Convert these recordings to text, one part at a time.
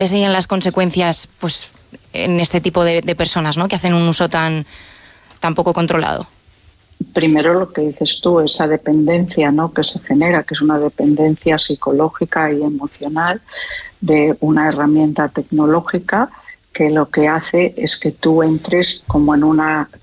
serían las consecuencias, pues, en este tipo de personas, ¿no?, que hacen un uso tan poco controlado? Primero, lo que dices tú, esa dependencia, ¿no?, que se genera, que es una dependencia psicológica y emocional de una herramienta tecnológica que lo que hace es que tú entres como en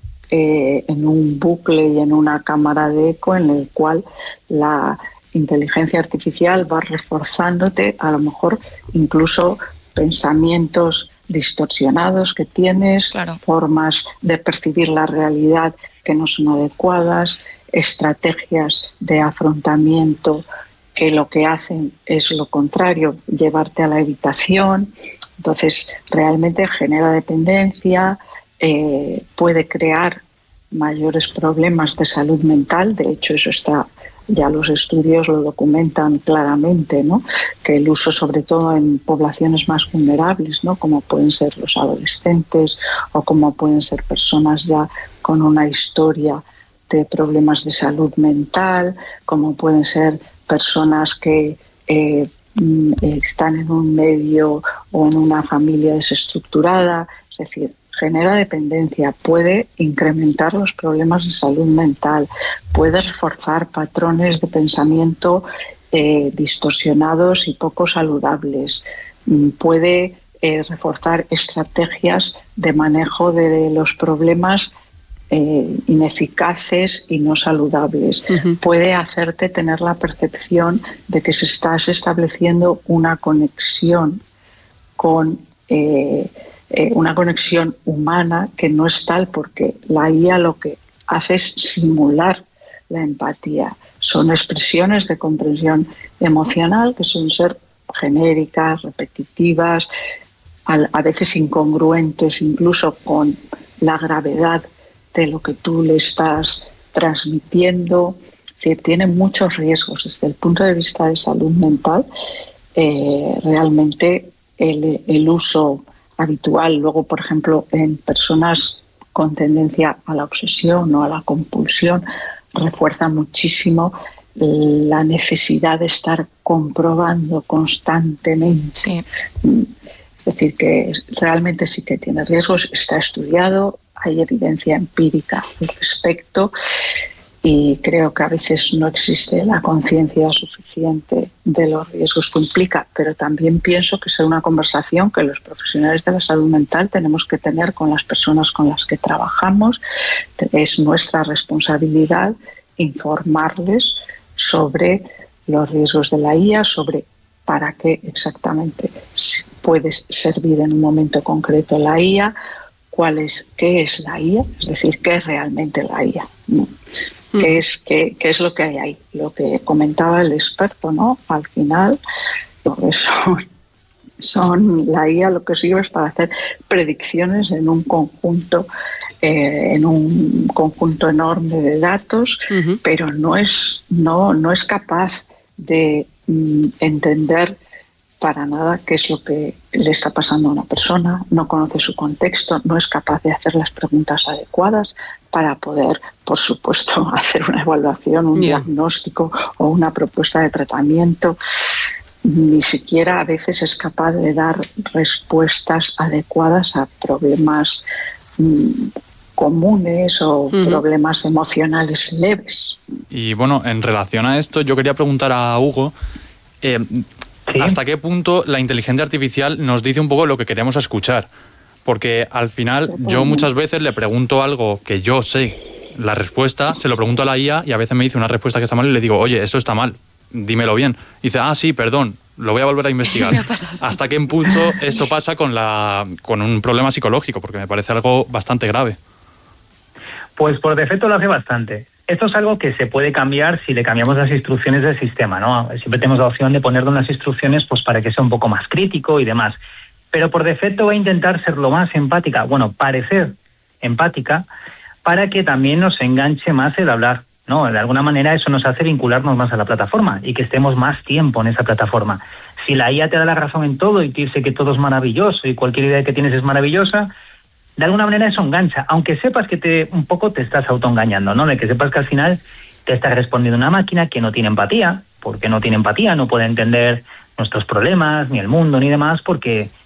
un bucle y en una cámara de eco en el cual la inteligencia artificial va reforzándote a lo mejor incluso pensamientos distorsionados que tienes, claro, formas de percibir la realidad que no son adecuadas, estrategias de afrontamiento que lo que hacen es lo contrario, llevarte a la evitación. Entonces, realmente genera dependencia, puede crear mayores problemas de salud mental. De hecho, eso está, ya los estudios lo documentan claramente, ¿no?, que el uso, sobre todo en poblaciones más vulnerables, ¿no?, como pueden ser los adolescentes o como pueden ser personas ya con una historia de problemas de salud mental, como pueden ser personas que están en un medio o en una familia desestructurada. Es decir, genera dependencia, puede incrementar los problemas de salud mental, puede reforzar patrones de pensamiento distorsionados y poco saludables, puede reforzar estrategias de manejo de los problemas ineficaces y no saludables. Uh-huh. Puede hacerte tener la percepción de que se estás estableciendo una conexión con una conexión humana que no es tal, porque la IA lo que hace es simular la empatía. Son expresiones de comprensión emocional que suelen ser genéricas, repetitivas, a veces incongruentes incluso con la gravedad de lo que tú le estás transmitiendo. Es decir, tiene muchos riesgos desde el punto de vista de salud mental. Realmente el uso habitual, luego, por ejemplo, en personas con tendencia a la obsesión o a la compulsión, refuerza muchísimo la necesidad de estar comprobando constantemente. Sí. Es decir, que realmente sí que tiene riesgos, está estudiado, hay evidencia empírica al respecto y creo que a veces no existe la conciencia suficiente de los riesgos que implica, pero también pienso que es una conversación que los profesionales de la salud mental tenemos que tener con las personas con las que trabajamos. Es nuestra responsabilidad informarles sobre los riesgos de la IA, sobre para qué exactamente puede servir en un momento concreto la IA, qué es la IA, es decir, qué es realmente la IA, ¿no? ¿Qué es lo que hay ahí? Lo que comentaba el experto, ¿no? Al final, la IA lo que sirve es para hacer predicciones en un conjunto enorme de datos, uh-huh, pero no es capaz de entender para nada qué es lo que le está pasando a una persona, no conoce su contexto, no es capaz de hacer las preguntas adecuadas para poder, por supuesto, hacer una evaluación, un diagnóstico o una propuesta de tratamiento. Ni siquiera a veces es capaz de dar respuestas adecuadas a problemas comunes o problemas emocionales leves. Y bueno, en relación a esto, yo quería preguntar a Hugo, ¿hasta qué punto la inteligencia artificial nos dice un poco lo que queremos escuchar? Porque al final yo muchas veces le pregunto algo que yo sé la respuesta, se lo pregunto a la IA y a veces me dice una respuesta que está mal y le digo, oye, esto está mal, dímelo bien. Y dice, sí, perdón, lo voy a volver a investigar. ¿Hasta qué punto esto pasa con un problema psicológico? Porque me parece algo bastante grave. Pues por defecto lo hace bastante. Esto es algo que se puede cambiar si le cambiamos las instrucciones del sistema, ¿no? Siempre tenemos la opción de ponerle unas instrucciones pues para que sea un poco más crítico y demás. Pero por defecto va a intentar ser lo más empática, parecer empática, para que también nos enganche más el hablar, ¿no? De alguna manera eso nos hace vincularnos más a la plataforma y que estemos más tiempo en esa plataforma. Si la IA te da la razón en todo y te dice que todo es maravilloso y cualquier idea que tienes es maravillosa, de alguna manera eso engancha, aunque sepas que un poco te estás autoengañando, ¿no? De que sepas que al final te está respondiendo una máquina que no tiene empatía, porque no tiene empatía, no puede entender nuestros problemas, ni el mundo, ni demás, porque